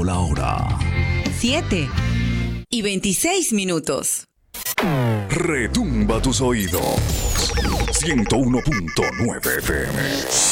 la hora. 7:26. Retumba tus oídos. 101.9 FM.